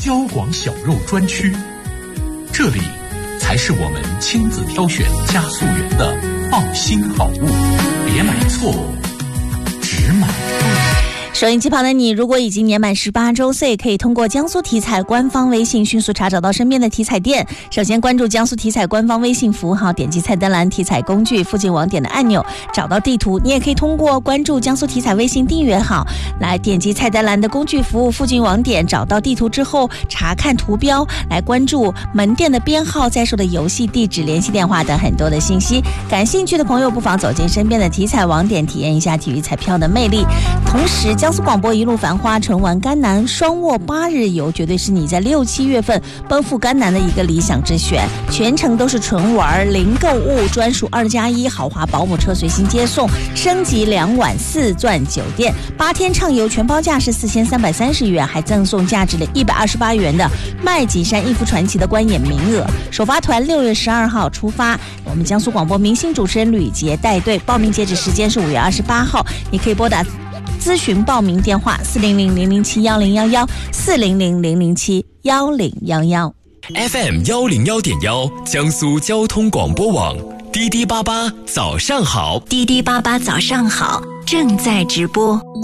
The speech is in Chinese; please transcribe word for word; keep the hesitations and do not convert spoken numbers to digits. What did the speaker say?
交广小肉专区，这里才是我们亲自挑选加速园的放心好物，别买错，只买对。 收音机旁的你，如果已经年满十八周岁，可以通过江苏体彩官方微信迅速查找到身边的体彩店。首先关注江苏体彩官方微信服务号，点击菜单栏体彩工具附近网点的按钮，找到地图。你也可以通过关注江苏体彩微信订阅号，来点击菜单栏的工具服务附近网点，找到地图之后查看图标，来关注门店的编号、在售的游戏地址、联系电话等很多的信息。感兴趣的朋友不妨走进身边的体彩网点，体验一下体育彩票的魅力。同时江苏广播一路繁花，纯玩甘南双卧八日游，绝对是你在六七月份奔赴甘南的一个理想之选。全程都是纯玩，零购物，专属二加一豪华保姆车随行接送，升级两晚四钻酒店，八天畅游，全包价是四千三百三十元，还赠送价值了一百二十八元的麦吉山逸夫传奇的观演名额。首发团六月十二号出发，我们江苏广播明星主持人吕杰带队，报名截止时间是五月二十八号，你可以拨打咨询报名电话四零零零零七幺零幺幺四零零零零七幺零幺幺 F M 幺零幺点幺，江苏交通广播网，滴滴八八早上好， 滴滴八八早上好正在直播。